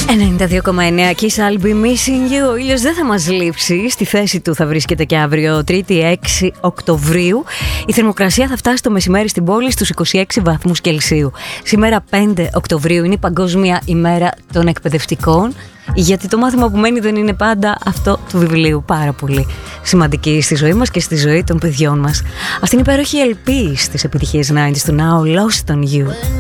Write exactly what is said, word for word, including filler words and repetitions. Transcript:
ενενήντα δύο κόμμα εννέα Kiss I'll be missing you. Ο ήλιος δεν θα μας λείψει. Στη θέση του θα βρίσκεται και αύριο, Τρίτη έξι Οκτωβρίου. Η θερμοκρασία θα φτάσει το μεσημέρι στην πόλη στους είκοσι έξι βαθμούς Κελσίου. Σήμερα πέντε Οκτωβρίου είναι η Παγκόσμια ημέρα των εκπαιδευτικών. Γιατί το μάθημα που μένει δεν είναι πάντα αυτό του βιβλίου. Πάρα πολύ σημαντική στη ζωή μας και στη ζωή των παιδιών μας. Αυτή είναι η υπέροχη ελπίς της επιτυχίας ενενήντα του Now Lost on You.